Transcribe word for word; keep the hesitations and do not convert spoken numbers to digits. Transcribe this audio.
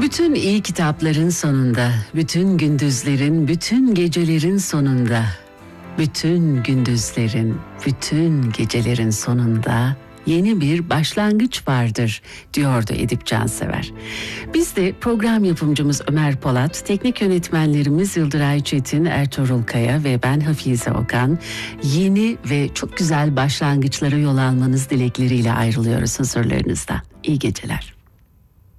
Bütün iyi kitapların sonunda, bütün gündüzlerin, bütün gecelerin sonunda, bütün gündüzlerin, bütün gecelerin sonunda yeni bir başlangıç vardır, diyordu Edip Cansever. Biz de program yapımcımız Ömer Polat, teknik yönetmenlerimiz Yıldıray Çetin, Ertuğrul Kaya ve ben Hafize Okan, yeni ve çok güzel başlangıçlara yol almanız dilekleriyle ayrılıyoruz huzurlarınızda. İyi geceler.